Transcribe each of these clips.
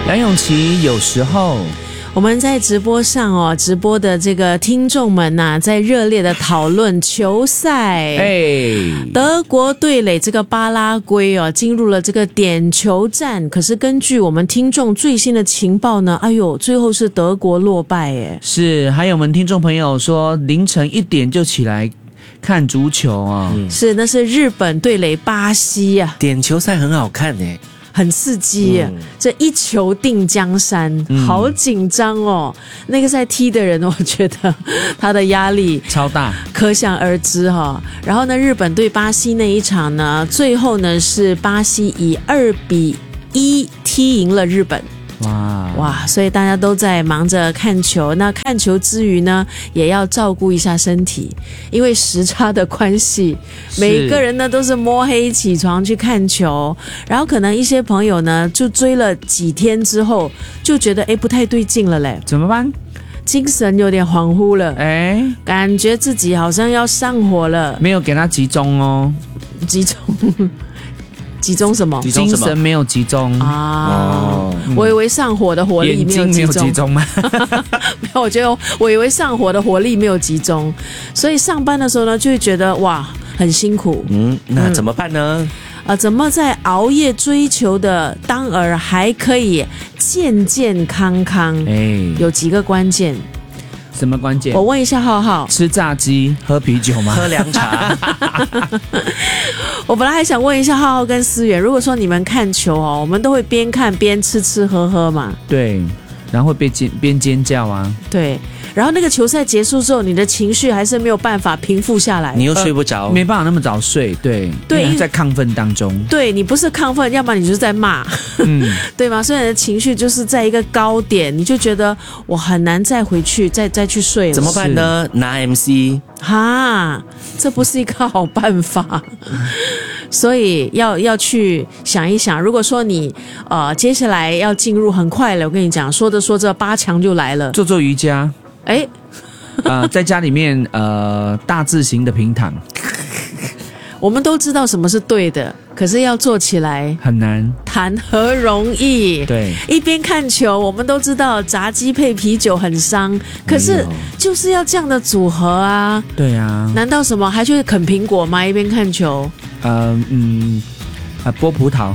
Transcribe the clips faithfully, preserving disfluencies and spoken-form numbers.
梁咏琪有时候。 我们在直播上哦，直播的这个听众们呐、啊，在热烈的讨论球赛。 哎， 德国对垒这个巴拉圭哦，进入了这个点球战。可是根据我们听众最新的情报呢，哎呦，最后是德国落败耶。 是，还有我们听众朋友说凌晨一点就起来看足球啊、哦嗯，是，那是日本对垒巴西啊， 点球赛很好看耶。 很刺激、嗯，这一球定江山，嗯、好紧张哦！那个在踢的人，我觉得他的压力超大， 可想而知哈、哦。然后呢，日本对巴西那一场呢，最后呢是巴西以二比一踢赢了日本。哇哇！所以大家都在忙着看球，那看球之余呢，也要照顾一下身体，因为时差的关系，每个人呢都是摸黑起床去看球，然后可能一些朋友呢就追了几天之后，就觉得哎不太对劲了嘞， 怎么办？ 精神有点恍惚了，哎，感觉自己好像要上火了， 没有给他集中哦， 集中。集中什么？ 精神没有集中啊！哦、我以为上火的火力没有集中， 眼睛没有集中吗？ 没有，我觉得我以为上火的火力没有集中，所以上班的时候呢，就会觉得哇很辛苦。 嗯，那怎么办呢？ 嗯、呃，怎么在熬夜追求的当儿还可以健健康康？哎，有几个关键。 什么关键？ 我问一下浩浩， 吃炸鸡喝啤酒吗？ 喝凉茶。 我本来还想问一下浩浩跟思远，如果说你们看球哦，我们都会边看边吃吃喝喝嘛？ 对，然后会边尖边尖叫啊。 对，然后那个球赛结束之后，你的情绪还是没有办法平复下来， 你又睡不着、 呃，没办法那么早睡。对对，因为在亢奋当中。 对，你不是亢奋，要不然你就是在骂，嗯，对吗？所以你的情绪就是在一个高点，你就觉得我很难再回去，再再去睡了。 怎么办呢？拿 M C 哈，这不是一个好办法。所以要要去想一想，如果说你呃接下来要进入很快了，我跟你讲，说着说着八强就来了， 做做瑜伽， 哎， 呃，在家里面呃大字型的平躺。 我们都知道什么是对的，可是要做起来很难， 谈何容易？ 对， 一边看球，我们都知道炸鸡配啤酒很伤，可是就是要这样的组合啊。 对啊， 难道什么还去啃苹果吗？一边看球？ 呃嗯啊，剥葡萄。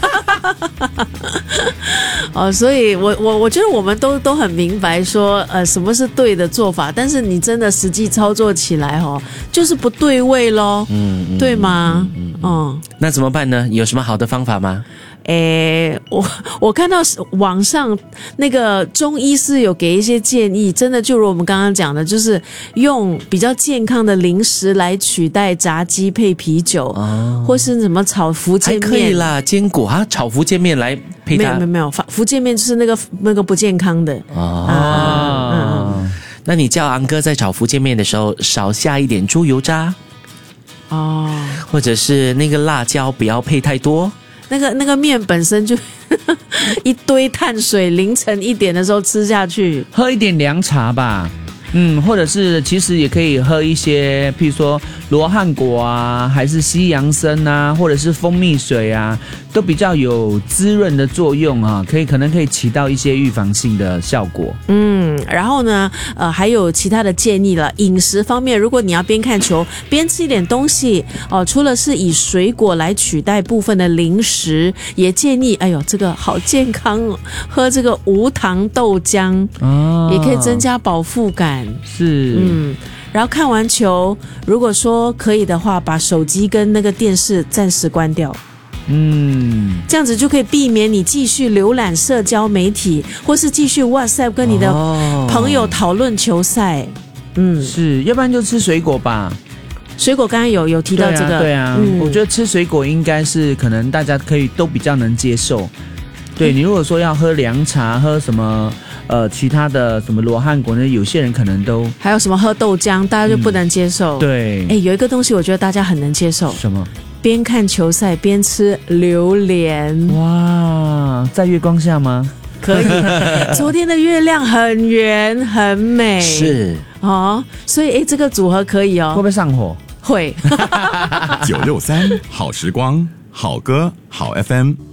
哦，所以我我我觉得我们都都很明白说，呃，什么是对的做法，但是你真的实际操作起来哦，就是不对位咯，嗯，嗯对吗？嗯，嗯嗯，那怎么办呢？有什么好的方法吗？ 诶，我我看到网上那个中医师有给一些建议，真的就如我们刚刚讲的，就是用比较健康的零食来取代炸鸡配啤酒，哦、或是什么炒福建面， 还可以啦，坚果啊，炒福建面来配它。 没有没有没有，福建面就是那个那个不健康的哦。啊嗯、那你叫昂哥在炒福建面的时候少下一点猪油渣哦，或者是那个辣椒不要配太多。 那个那个面本身就一堆碳水，凌晨一点的时候吃下去， 喝一点凉茶吧，嗯，或者是其实也可以喝一些，譬如说罗汉果啊，还是西洋参啊，或者是蜂蜜水啊，都比较有滋润的作用啊，可以可能可以起到一些预防性的效果。 嗯，然后呢，呃，还有其他的建议了。饮食方面，如果你要边看球边吃一点东西哦、呃，除了是以水果来取代部分的零食，也建议，哎呦，这个好健康，喝这个无糖豆浆，哦，也可以增加饱腹感。 是， 嗯。然后看完球，如果说可以的话，把手机跟那个电视暂时关掉。嗯，这样子就可以避免你继续浏览社交媒体，或是继续 WhatsApp 跟你的朋友讨论球赛。 嗯，是，要不然就吃水果吧。 水果刚刚有有提到这个， 对啊，对啊嗯、我觉得吃水果应该是可能大家可以都比较能接受。对，你如果说要喝凉茶，喝什么呃其他的什么罗汉果呢，有些人可能都还有什么喝豆浆，大家就不能接受。 嗯、对， 哎，有一个东西我觉得大家很能接受， 什么？ 边看球赛边吃榴莲。 哇，在月光下吗？ 可以。昨天的月亮很圆很美， 是哦，所以哎，这个组合可以哦。 会不会上火？ 会。 九六三好时光，好歌好 F M。